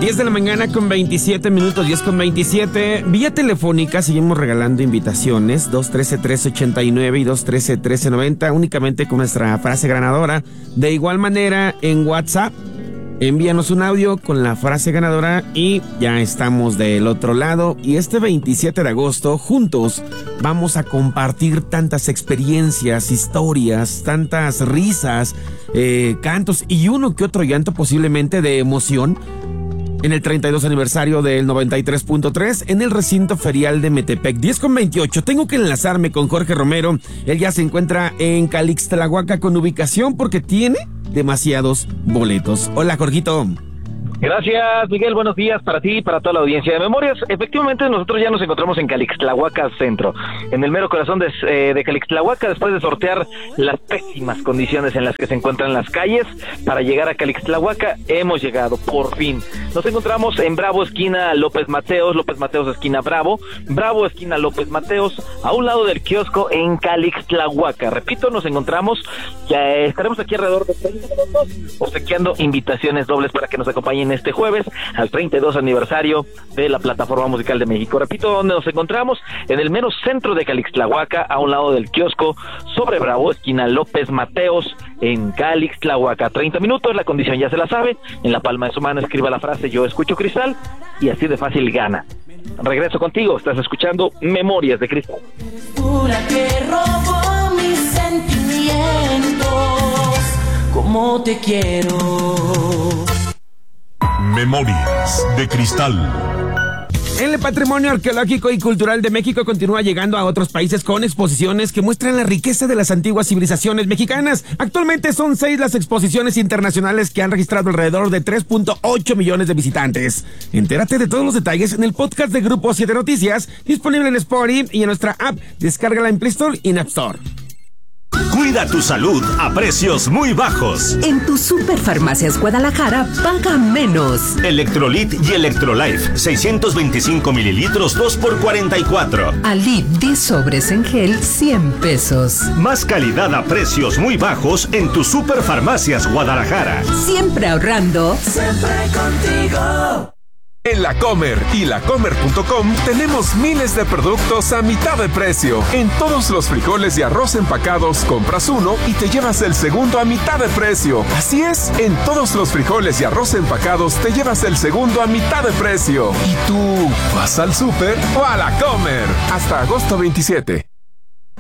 10 de la mañana con 27 minutos, 10 con 27. Vía telefónica seguimos regalando invitaciones, 213-1389 y 213-1390, únicamente con nuestra frase ganadora. De igual manera, en WhatsApp, envíanos un audio con la frase ganadora y ya estamos del otro lado. Y este 27 de agosto, juntos, vamos a compartir tantas experiencias, historias, tantas risas, cantos y uno que otro llanto posiblemente de emoción en el 32 aniversario del 93.3 en el recinto ferial de Metepec. 10 con 28. Tengo que enlazarme con Jorge Romero. Él ya se encuentra en Calixtlahuaca con ubicación porque tiene demasiados boletos. Hola, Jorgito. Gracias, Miguel. Buenos días para ti y para toda la audiencia de Memorias. Efectivamente, nosotros ya nos encontramos en Calixtlahuaca Centro, en el mero corazón de Calixtlahuaca, después de sortear las pésimas condiciones en las que se encuentran las calles. Para llegar a Calixtlahuaca, hemos llegado, por fin. Nos encontramos en Bravo, esquina López Mateos, esquina Bravo, Bravo, esquina López Mateos, a un lado del kiosco en Calixtlahuaca. Repito, nos encontramos, ya estaremos aquí alrededor de 30 minutos, obsequiando invitaciones dobles para que nos acompañen este jueves al 32 aniversario de la Plataforma Musical de México. Repito, donde nos encontramos, en el mero centro de Calixtlahuaca, a un lado del kiosco, sobre Bravo, esquina López Mateos, en Calixtlahuaca. 30 minutos, la condición ya se la sabe, en la palma de su mano escriba la frase "Yo escucho Cristal", y así de fácil gana. Regreso contigo, estás escuchando Memorias de Cristal. Eres tú la que robó mis sentimientos, como te quiero. Memorias de Cristal. El patrimonio arqueológico y cultural de México continúa llegando a otros países con exposiciones que muestran la riqueza de las antiguas civilizaciones mexicanas. Actualmente son 6 las exposiciones internacionales que han registrado alrededor de 3.8 millones de visitantes. Entérate de todos los detalles en el podcast de Grupo 7 Noticias, disponible en Spotify y en nuestra app. Descárgala en Play Store y en App Store. Cuida tu salud a precios muy bajos. En tu Superfarmacias Guadalajara, paga menos. Electrolit y Electrolife, 625 mililitros, 2 por 44. Alip 10 sobres en gel, 100 pesos. Más calidad a precios muy bajos en tu Superfarmacias Guadalajara. Siempre ahorrando. Siempre contigo. En La Comer y lacomer.com tenemos miles de productos a mitad de precio. En todos los frijoles y arroz empacados, compras uno y te llevas el segundo a mitad de precio. Así es, en todos los frijoles y arroz empacados te llevas el segundo a mitad de precio. ¿Y tú vas al súper o a La Comer? Hasta agosto 27.